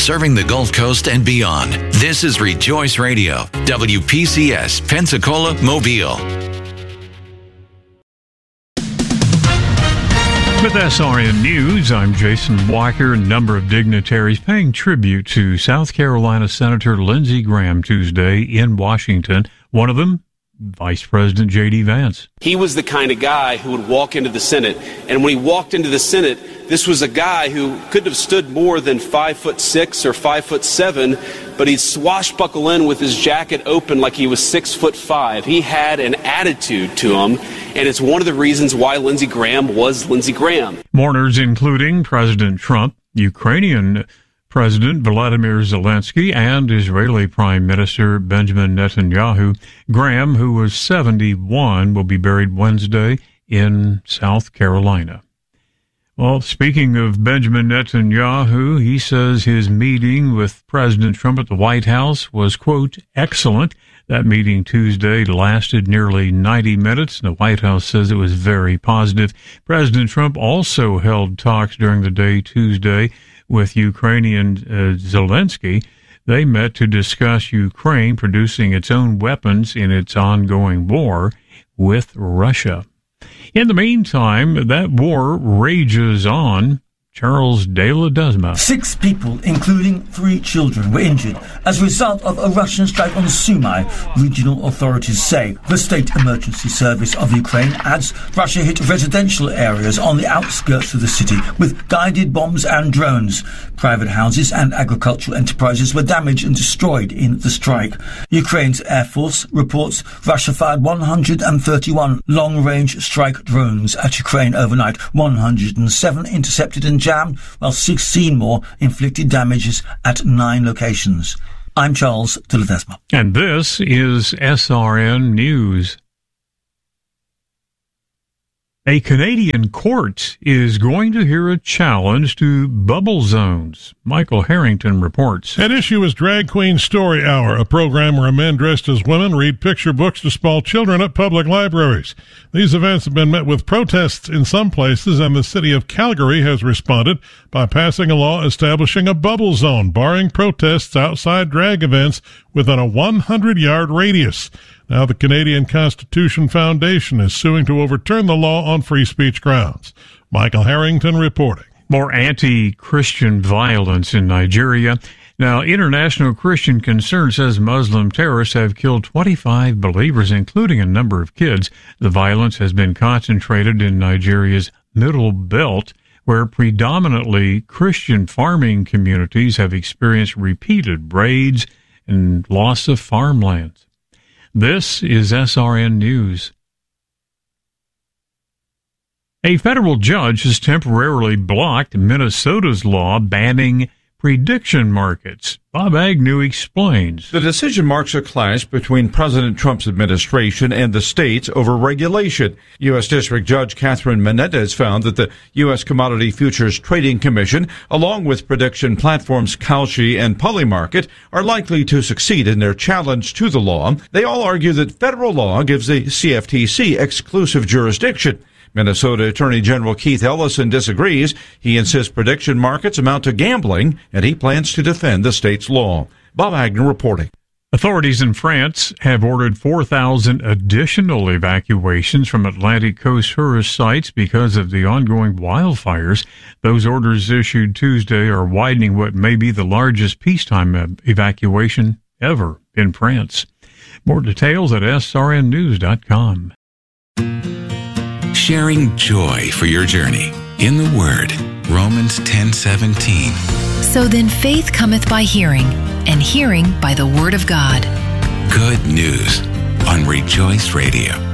serving the Gulf Coast and beyond. This is Rejoice Radio, WPCS, Pensacola, Mobile. With SRN News, I'm Jason Walker. A number of dignitaries paying tribute to South Carolina Senator Lindsey Graham Tuesday in Washington. One of them, Vice President J.D. Vance. He was the kind of guy who would walk into the Senate, and when he walked into the Senate, this was a guy who couldn't have stood more than 5'6" or 5'7", but he'd swashbuckle in with his jacket open like he was 6'5". He had an attitude to him, and it's one of the reasons why Lindsey Graham was Lindsey Graham. Mourners including President Trump, Ukrainian President Volodymyr Zelensky, and Israeli Prime Minister Benjamin Netanyahu. Graham, who was 71, will be buried Wednesday in South Carolina. Well, speaking of Benjamin Netanyahu, he says his meeting with President Trump at the White House was, quote, excellent. That meeting Tuesday lasted nearly 90 minutes. The White House says it was very positive. President Trump also held talks during the day Tuesday with Ukrainian Zelensky. They met to discuss Ukraine producing its own weapons in its ongoing war with Russia. In the meantime, that war rages on. Charles De Ledesma. 6 people, including 3 children, were injured as a result of a Russian strike on Sumy, regional authorities say. The State Emergency Service of Ukraine adds Russia hit residential areas on the outskirts of the city with guided bombs and drones. Private houses and agricultural enterprises were damaged and destroyed in the strike. Ukraine's Air Force reports Russia fired 131 long-range strike drones at Ukraine overnight. 107 intercepted and jammed, while 16 more inflicted damages at 9 locations. I'm Charles De Ledesma. And this is SRN News. A Canadian court is going to hear a challenge to bubble zones. Michael Harrington reports. At issue is Drag Queen Story Hour, a program where men dressed as women read picture books to small children at public libraries. These events have been met with protests in some places, and the city of Calgary has responded by passing a law establishing a bubble zone, barring protests outside drag events within a 100-yard radius. Now the Canadian Constitution Foundation is suing to overturn the law on free speech grounds. Michael Harrington reporting. More anti-Christian violence in Nigeria. Now, International Christian Concern says Muslim terrorists have killed 25 believers, including a number of kids. The violence has been concentrated in Nigeria's Middle Belt, where predominantly Christian farming communities have experienced repeated raids and loss of farmlands. This is SRN News. A federal judge has temporarily blocked Minnesota's law banning prediction markets. Bob Agnew explains. The decision marks a clash between President Trump's administration and the states over regulation. U.S. District Judge Catherine Menendez found that the U.S. Commodity Futures Trading Commission, along with prediction platforms Kalshi and Polymarket, are likely to succeed in their challenge to the law. They all argue that federal law gives the CFTC exclusive jurisdiction. Minnesota Attorney General Keith Ellison disagrees. He insists prediction markets amount to gambling, and he plans to defend the state's law. Bob Agnew reporting. Authorities in France have ordered 4,000 additional evacuations from Atlantic coast tourist sites because of the ongoing wildfires. Those orders issued Tuesday are widening what may be the largest peacetime evacuation ever in France. More details at srnnews.com. Sharing joy for your journey in the Word. Romans 10:17. So then faith cometh by hearing, and hearing by the Word of God. Good news on Rejoice Radio.